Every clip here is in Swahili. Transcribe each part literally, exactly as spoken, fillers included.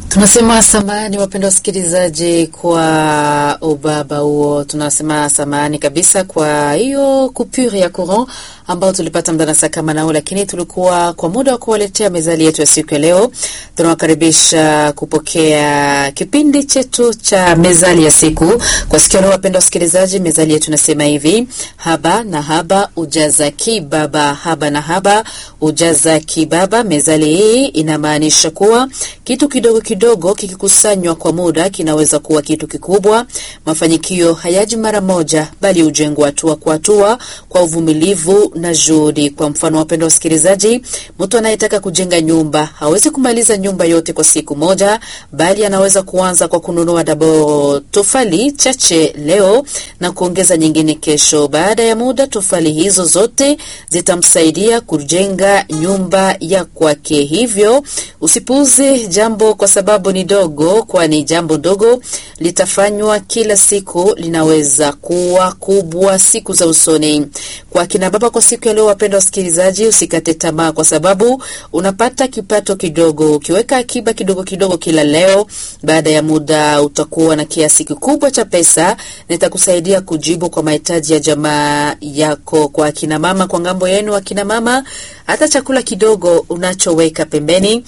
Tunasema samahani wapenda wasikilizaji kwa ubaba huo. Tunasema samahani kabisa kwa hiyo kupuri ya courant ambao tulipata mdana kama nao, lakini tulikuwa kwa muda wa kuwaletea mezali yetu ya siku ya leo. Tunawakaribisha kupokea kipindi chetu cha mezali ya siku. Kwa siku ya leo wapenda wasikilizaji, mezali yetu nasema hivi: haba na haba ujaza kibaba. Haba na haba ujaza kibaba. Mezali hii inamaanisha kuwa kitu kidogo kidogo kikikusanywa kwa muda kinaweza kuwa kitu kikubwa. Mafanikio hayaji mara moja, bali ujengwa hatua kwa hatua kwa uvumilivu na juhudi. Kwa mfano wapenda wasikilizaji, mtu anayetaka kujenga nyumba hawezi kumaliza nyumba yote kwa siku moja, bali anaweza kuanza kwa kununua dabo tofali chache leo na kuongeza nyingine kesho. Baada ya muda, tofali hizo zote zitamsaidia kujenga nyumba ya kwake. Hivyo usipuuze jambo kwa sababu ni dogo, kwani jambo dogo litafanywa kila siku linaweza kuwa kubwa siku za usoni. Kwa kina baba, kwa siku ya leo wapenda wasikilizaji, usikate tamaa kwa sababu unapata kipato kidogo. Ukiweka akiba kidogo kidogo kila leo, baada ya muda utakuwa na kiasi kikubwa cha pesa, nitakusaidia kujibu kwa mahitaji ya jamaa yako. Kwa kina mama, kwa ngambo yenu wa kina mama, hata chakula kidogo unachoweka pembeni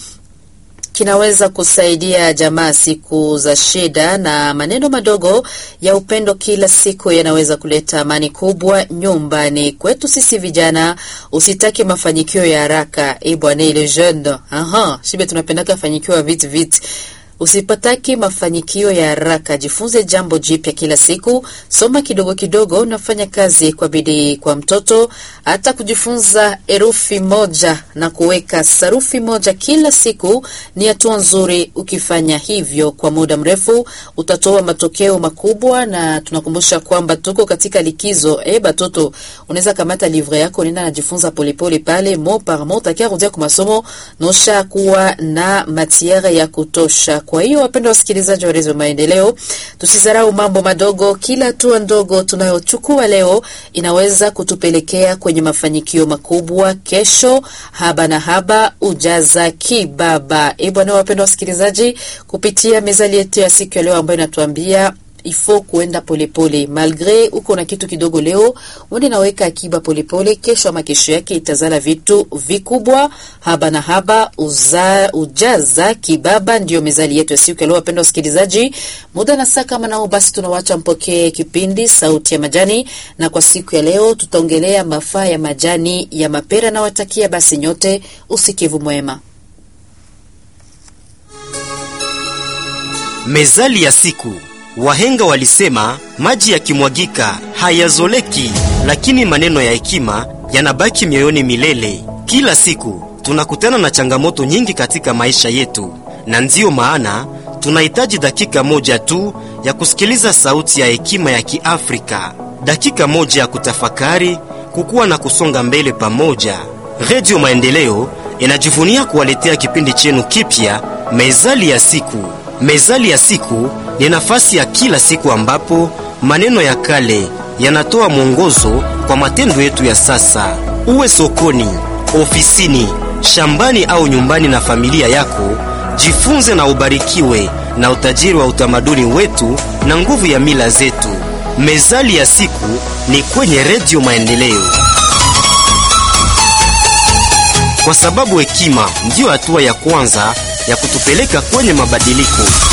kinaweza kusaidia jamaa siku za shida, na maneno madogo ya upendo kila siku yanaweza kuleta amani kubwa nyumbani. Kwetu sisi vijana, usitaki mafanikio ya haraka. Eh bwana, ile jeune aha shibe tunapendaka mafanikio ya vite vite. Usipataki mafanikio ya haraka, jifunze jambo jipya kila siku, soma kidogo kidogo, nafanya kazi kwa bidii. Kwa mtoto, hata kujifunza herufi moja na kuweka sarufi moja kila siku ni hatua nzuri. Ukifanya hivyo kwa muda mrefu, utatoa matokeo makubwa. Na tunakumbusha kwamba tuko katika likizo. Eh batoto, unaweza kamata livre yako, nenda najifunza polepole pale mot par mot, takirudia kwa masomo nosha kuwa na matiere ya kutosha. Kwa hiyo wapenda wasikilizaji wa Rezo Maendeleo, tusizarau mambo madogo. Kila hatua ndogo tunayochukua leo inaweza kutupelekea kwenye mafanikio makubwa kesho. Haba na haba ujaza kibaba. Eh bwana, wapenda wasikilizaji, kupitia mezali yetu ya siku ya leo ambayo inatuambia ifo kuenda polepole. Malgre uko na kitu kidogo leo, wende naweka akiba polepole, kesho ama kesho yake itazala vitu vikubwa. Haba na haba uza, ujaza kibaba, ndio mezali yetu ya siku ya leo wapenda wasikilizaji. Muda na saa kama nao basi tunawacha mpokee kipindi Sauti ya Majani, na kwa siku ya leo tutaongelea mafaa ya majani ya mapera, na watakia basi nyote usikivu mwema. Mezali ya siku. Wahenga walisema maji yakimwagika hayazoleki, lakini maneno ya hekima yanabaki mioyoni milele. Kila siku tunakutana na changamoto nyingi katika maisha yetu, na ndiyo maana tunahitaji dakika moja tu ya kusikiliza sauti ya hekima ya Kiafrika, dakika moja ya kutafakari, kukua na kusonga mbele pamoja. Radio Maendeleo inajivunia kuwaletea kipindi chenu kipya, Mezali ya siku. Mezali ya siku ni nafasi ya kila siku ambapo maneno ya kale yanatoa mwongozo kwa matendo yetu ya sasa. Uwe sokoni, ofisini, shambani au nyumbani na familia yako, jifunze na ubarikiwe na utajiri wa utamaduni wetu na nguvu ya mila zetu. Mezali ya siku ni kwenye Radio Maendeleo, kwa sababu hekima ndiyo hatua ya kwanza ya kutupeleka kwenye mabadiliko.